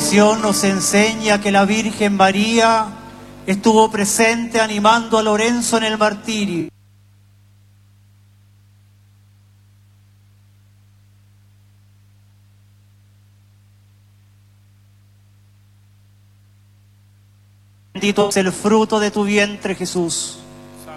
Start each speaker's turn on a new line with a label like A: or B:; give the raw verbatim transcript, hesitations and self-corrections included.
A: tradición nos enseña que la Virgen María estuvo presente animando a Lorenzo en el martirio. Bendito es el fruto de tu vientre, Jesús.